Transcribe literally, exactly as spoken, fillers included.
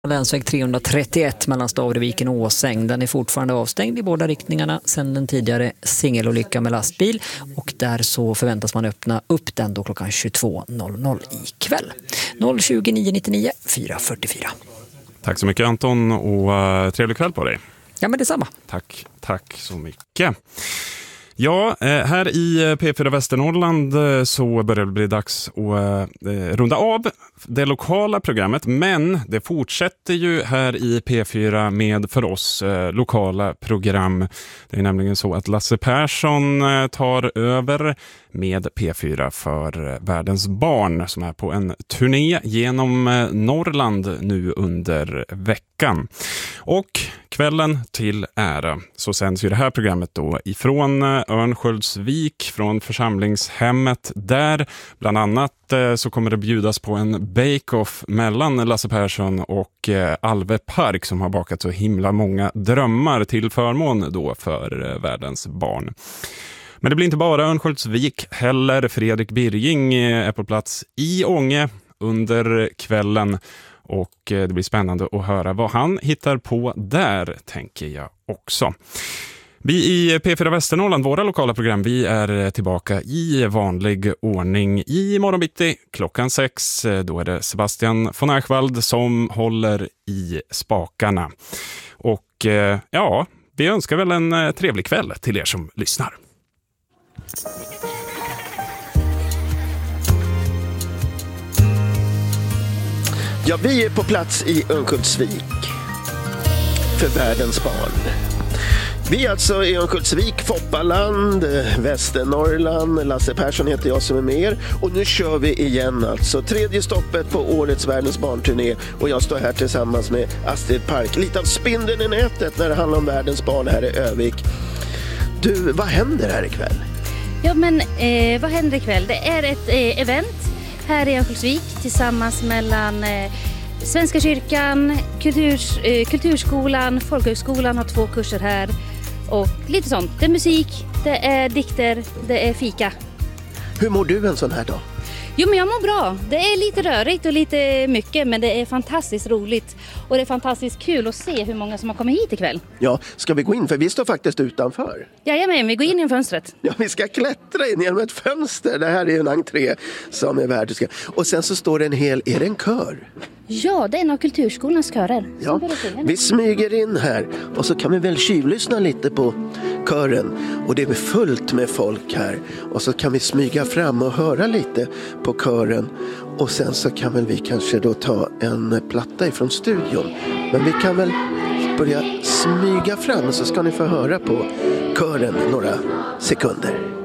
Länsväg trehundratrettioett mellan Stavreviken och Åsäng. Den är fortfarande avstängd i båda riktningarna sedan den tidigare singelolyckan med lastbil, och där så förväntas man öppna upp den då klockan tjugotvå noll noll ikväll. noll tjugo nio nittionio fyra fyrtiofyra. Tack så mycket Anton, och uh, trevlig kväll på dig. Ja, men detsamma. Tack, tack så mycket. Ja, här i P fyra Västernorrland så börjar det bli dags att runda av det lokala programmet, men det fortsätter ju här i P fyra med för oss lokala program. Det är nämligen så att Lasse Persson tar över med P fyra för Världens barn, som är på en turné genom Norrland nu under veckan. Och kvällen till ära så sänds ju det här programmet då ifrån Örnsköldsvik, från församlingshemmet där. Bland annat så kommer det bjudas på en bake-off mellan Lasse Persson och Alve Park, som har bakat så himla många drömmar till förmån då för Världens barn. Men det blir inte bara Örnsköldsvik heller. Fredrik Birging är på plats i Ånge under kvällen, och det blir spännande att höra vad han hittar på där, tänker jag också. Vi i P fyra Västernorrland, våra lokala program, vi är tillbaka i vanlig ordning i morgonbitti klockan sex. Då är det Sebastian von Erchwald som håller i spakarna. Och ja, vi önskar väl en trevlig kväll till er som lyssnar. Ja, vi är på plats i Örnsköldsvik för Världens barn. Vi är alltså i Örnsköldsvik, Foppaland, Västernorrland. Lasse Persson heter jag som är med er. Och nu kör vi igen alltså. Tredje stoppet på årets Världens barnturné. Och jag står här tillsammans med Astrid Park. Lite av spindeln i nätet när det handlar om Världens barn här i Övik. Du, vad händer här ikväll? Ja, men eh, vad händer ikväll? Det är ett eh, event här i Örnsköldsvik tillsammans mellan eh, Svenska kyrkan, kulturs, eh, Kulturskolan, Folkhögskolan har två kurser här. Och lite sånt. Det är musik, det är dikter, det är fika. Hur mår du en sån här dag? Jo, men jag mår bra. Det är lite rörigt och lite mycket, men det är fantastiskt roligt. Och det är fantastiskt kul att se hur många som har kommit hit ikväll. Ja, ska vi gå in? För vi står faktiskt utanför. Jajamän, vi går in i fönstret. Ja, vi ska klättra in genom ett fönster. Det här är en entré som är värd. Och sen så står det en hel, är det en kör? Ja, det är en av Kulturskolans körer. Ja, vi smyger in här och så kan vi väl tjuvlyssna lite på kören. Och det är fullt med folk här. Och så kan vi smyga fram och höra lite på kören. Och sen så kan väl vi kanske då ta en platta ifrån studion. Men vi kan väl börja smyga fram, så ska ni få höra på kören några sekunder.